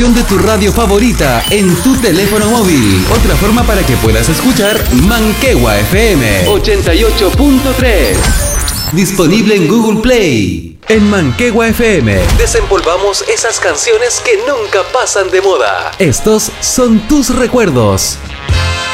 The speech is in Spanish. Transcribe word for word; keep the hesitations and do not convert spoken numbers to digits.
aplicación de tu radio favorita en tu teléfono móvil. Otra forma para que puedas escuchar Manquehua F M ochenta y ocho punto tres. Disponible en Google Play. En Manquehua F M desempolvamos esas canciones que nunca pasan de moda. Estos son tus recuerdos.